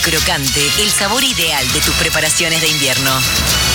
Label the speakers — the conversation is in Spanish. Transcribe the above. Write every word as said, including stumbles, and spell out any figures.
Speaker 1: crocante, el sabor ideal de tus preparaciones de invierno.